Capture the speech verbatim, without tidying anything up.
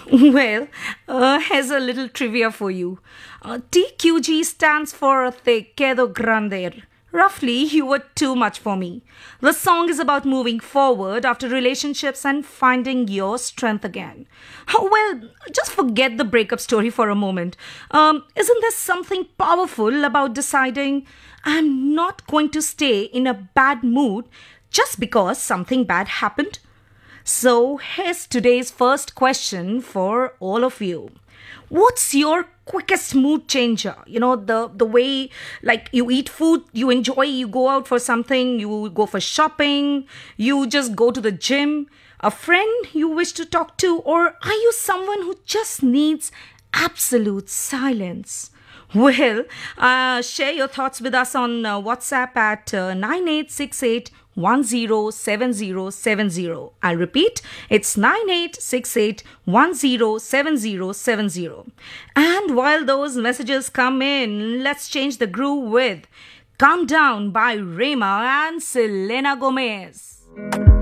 Well, uh, here's a little trivia for you. Uh, T Q G stands for Te Quedo Grande. Roughly, you were too much for me. The song is about moving forward after relationships and finding your strength again. Oh, well, just forget the breakup story for a moment. Um, isn't there something powerful about deciding I'm not going to stay in a bad mood just because something bad happened? So, here's today's first question for all of you. What's your quickest mood changer? You know, the, the way like you eat food, you enjoy, you go out for something, you go for shopping, you just go to the gym, a friend you wish to talk to, or are you someone who just needs absolute silence? Well, uh, share your thoughts with us on uh, WhatsApp at uh, nine eight six eight one zero seven zero seven zero. I'll repeat, it's nine eight six eight one zero seven zero seven zero. And while those messages come in, let's change the groove with Calm Down by Rema and Selena Gomez.